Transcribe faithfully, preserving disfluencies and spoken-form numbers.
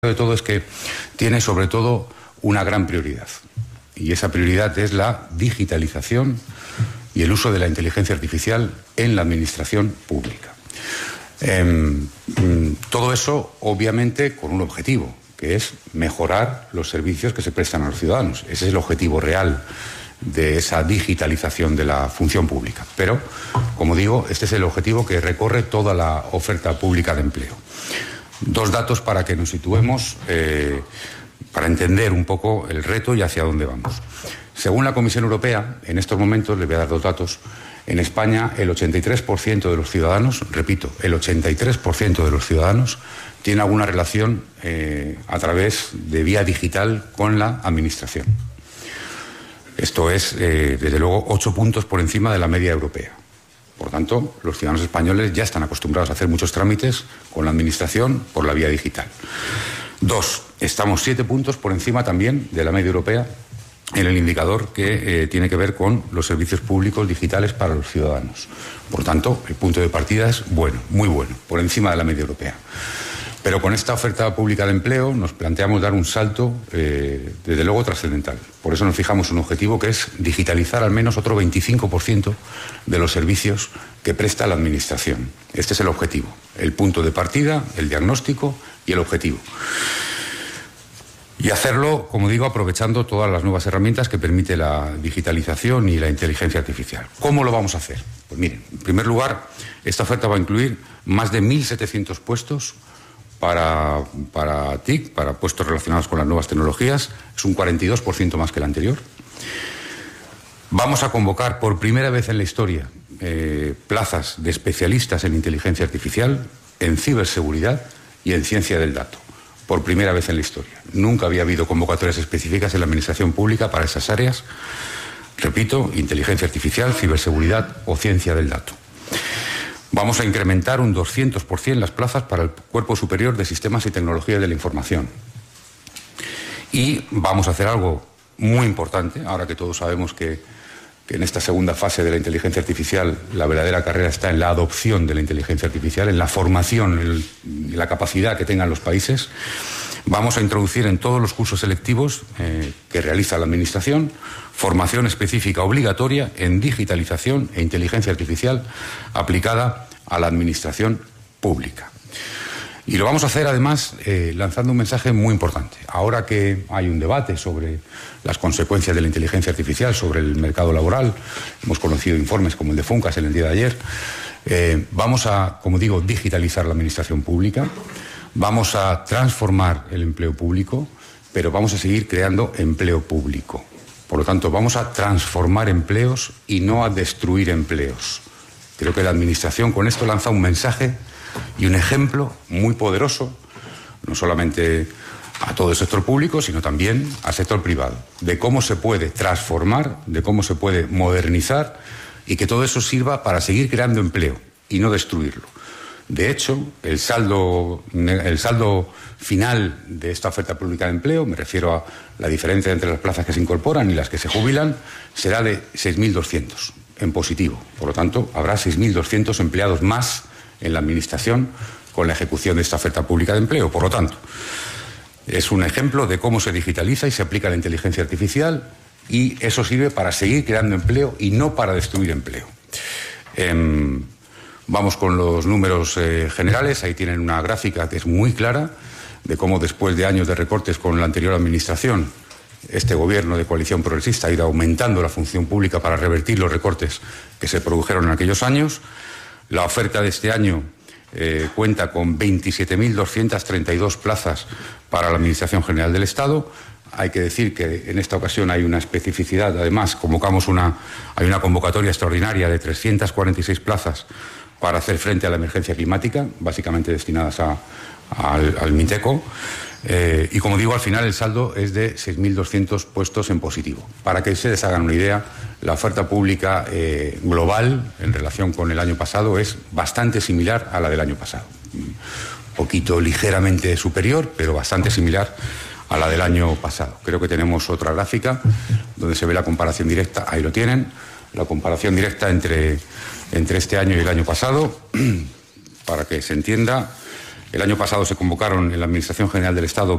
de todo es que tiene sobre todo una gran prioridad, y esa prioridad es la digitalización y el uso de la inteligencia artificial en la administración pública. Eh, todo eso, obviamente, con un objetivo, que es mejorar los servicios que se prestan a los ciudadanos. Ese es el objetivo real de esa digitalización de la función pública. Pero, como digo, este es el objetivo que recorre toda la oferta pública de empleo. Dos datos para que nos situemos, eh, para entender un poco el reto y hacia dónde vamos. Según la Comisión Europea, en estos momentos, les voy a dar dos datos, en España el ochenta y tres por ciento de los ciudadanos, repito, el ochenta y tres por ciento de los ciudadanos tiene alguna relación eh, a través de vía digital con la Administración. Esto es, eh, desde luego, ocho puntos por encima de la media europea. Por tanto, los ciudadanos españoles ya están acostumbrados a hacer muchos trámites con la Administración por la vía digital. Dos, estamos siete puntos por encima también de la media europea en el indicador que eh, tiene que ver con los servicios públicos digitales para los ciudadanos. Por tanto, el punto de partida es bueno, muy bueno, por encima de la media europea. Pero con esta oferta pública de empleo nos planteamos dar un salto, eh, desde luego, trascendental. Por eso nos fijamos un objetivo que es digitalizar al menos otro veinticinco por ciento de los servicios que presta la Administración. Este es el objetivo, el punto de partida, el diagnóstico y el objetivo. Y hacerlo, como digo, aprovechando todas las nuevas herramientas que permite la digitalización y la inteligencia artificial. ¿Cómo lo vamos a hacer? Pues miren, en primer lugar, esta oferta va a incluir más de mil setecientos puestos para, para T I C, para puestos relacionados con las nuevas tecnologías. Es un cuarenta y dos por ciento más que el anterior. Vamos a convocar por primera vez en la historia eh, plazas de especialistas en inteligencia artificial, en ciberseguridad y en ciencia del dato. Por primera vez en la historia. Nunca había habido convocatorias específicas en la Administración Pública para esas áreas. Repito, inteligencia artificial, ciberseguridad o ciencia del dato. Vamos a incrementar un doscientos por ciento las plazas para el Cuerpo Superior de Sistemas y Tecnologías de la Información. Y vamos a hacer algo muy importante, ahora que todos sabemos que, que en esta segunda fase de la inteligencia artificial la verdadera carrera está en la adopción de la inteligencia artificial, en la formación, en la capacidad que tengan los países. Vamos a introducir en todos los cursos selectivos eh, que realiza la Administración formación específica obligatoria en digitalización e inteligencia artificial aplicada a la Administración Pública. Y lo vamos a hacer, además, eh, lanzando un mensaje muy importante. Ahora que hay un debate sobre las consecuencias de la inteligencia artificial sobre el mercado laboral, hemos conocido informes como el de Funcas en el día de ayer, eh, vamos a, como digo, digitalizar la Administración Pública, vamos a transformar el empleo público, pero vamos a seguir creando empleo público. Por lo tanto, vamos a transformar empleos y no a destruir empleos. Creo que la Administración con esto lanza un mensaje y un ejemplo muy poderoso, no solamente a todo el sector público, sino también al sector privado, de cómo se puede transformar, de cómo se puede modernizar y que todo eso sirva para seguir creando empleo y no destruirlo. De hecho, el saldo, el saldo final de esta oferta pública de empleo, me refiero a la diferencia entre las plazas que se incorporan y las que se jubilan, será de seis mil doscientos en positivo. Por lo tanto, habrá seis mil doscientos empleados más en la Administración con la ejecución de esta oferta pública de empleo. Por lo tanto, es un ejemplo de cómo se digitaliza y se aplica la inteligencia artificial, y eso sirve para seguir creando empleo y no para destruir empleo. Eh, vamos con los números eh, generales. Ahí tienen una gráfica que es muy clara de cómo, después de años de recortes con la anterior Administración, este gobierno de coalición progresista ha ido aumentando la función pública para revertir los recortes que se produjeron en aquellos años. La oferta de este año eh, cuenta con veintisiete mil doscientas treinta y dos plazas para la Administración General del Estado. Hay que decir que en esta ocasión hay una especificidad. Además, convocamos una, hay una convocatoria extraordinaria de trescientas cuarenta y seis plazas para hacer frente a la emergencia climática, básicamente destinadas a, a, al, al MITECO. Eh, y como digo, al final el saldo es de seis mil doscientos puestos en positivo. Para que ustedes hagan una idea, la oferta pública eh, global en relación con el año pasado es bastante similar a la del año pasado. Un poquito ligeramente superior, pero bastante similar a la del año pasado. Creo que tenemos otra gráfica donde se ve la comparación directa. Ahí lo tienen, la comparación directa entre, entre este año y el año pasado, para que se entienda. El año pasado se convocaron en la Administración General del Estado